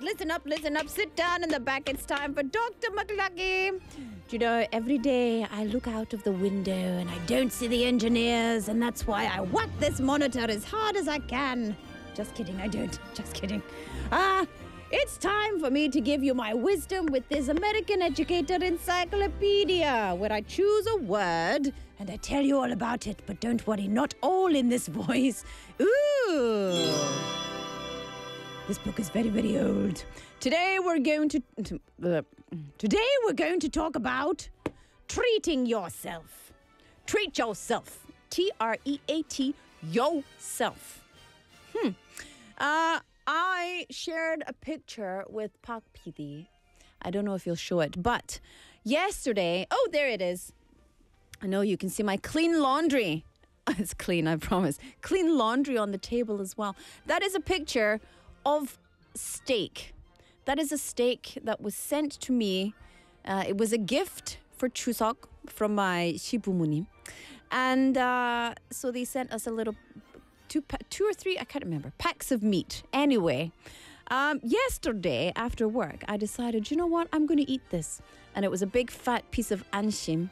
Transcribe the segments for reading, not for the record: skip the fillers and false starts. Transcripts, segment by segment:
listen up. Sit down in the back. It's time for Dr. McLucky. You know, every day I look out of the window and I don't see the engineers, and that's why I whack this monitor as hard as I can. Just kidding, I don't. Just kidding. It's time for me to give you my wisdom with this American Educator Encyclopedia, where I choose a word and I tell you all about it. But don't worry, not all in this voice. Ooh. This book is very, very old. Today we're going to talk about treating yourself. Treat yourself. T-R-E-A-T, yourself. I shared a picture with Pak PD. I don't know if you'll show it, but yesterday, oh, there it is. I know you can see my clean laundry. It's clean, I promise. Clean laundry on the table as well. That is a picture of steak. That is a steak that was sent to me. It was a gift for Chuseok from my 시부모님. And so they sent us a little two or three, I can't remember, packs of meat. Anyway, yesterday after work, I decided, you know what, I'm going to eat this. And it was a big fat piece of 안심.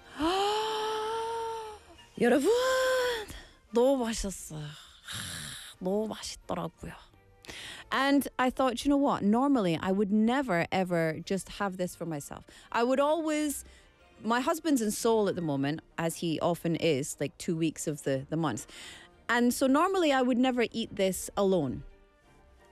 여러분, 너무 맛있었어요. 너무 맛있더라고요. And I thought, you know what, normally I would never, ever just have this for myself. I would always, my husband's in Seoul at the moment, as he often is, like 2 weeks of the month. And so normally I would never eat this alone.